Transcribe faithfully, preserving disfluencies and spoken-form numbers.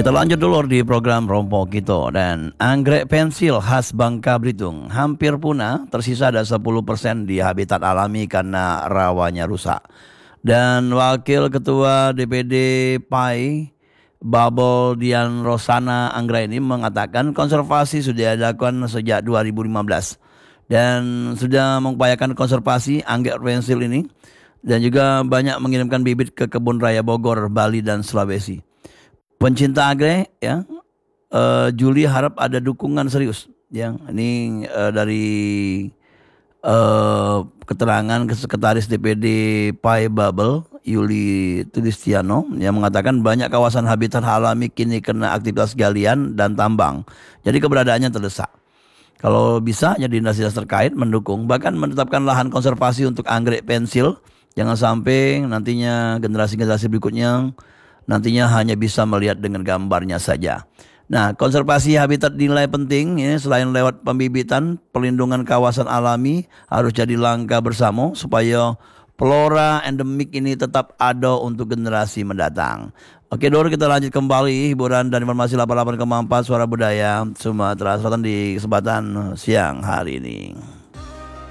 Kita lanjut dulu di program Rompok Kito. Dan anggrek pensil khas Bangka Belitung hampir punah, tersisa ada sepuluh persen di habitat alami karena rawanya rusak. Dan Wakil Ketua D P D P A I Babel Dian Rosana Anggraini mengatakan konservasi sudah dilakukan sejak dua ribu lima belas dan sudah mengupayakan konservasi anggrek pensil ini, dan juga banyak mengirimkan bibit ke Kebun Raya Bogor, Bali dan Sulawesi. Pencinta anggrek ya, uh, Juli harap ada dukungan serius. Yang ini uh, dari uh, keterangan Sekretaris D P D P A I Babel Yuli Tulistiano yang mengatakan banyak kawasan habitat alami kini kena aktivitas galian dan tambang. Jadi keberadaannya terdesak. Kalau bisa ya dinas-dinas terkait mendukung, bahkan menetapkan lahan konservasi untuk anggrek pensil. Jangan sampai nantinya generasi-generasi berikutnya nantinya hanya bisa melihat dengan gambarnya saja. Nah, konservasi habitat dinilai penting ya, selain lewat pembibitan, pelindungan kawasan alami harus jadi langkah bersama supaya flora endemik ini tetap ada untuk generasi mendatang. Oke, Dor, kita lanjut kembali hiburan dan informasi delapan puluh delapan koma empat Suara Budaya Sumatera Selatan di kesempatan siang hari ini.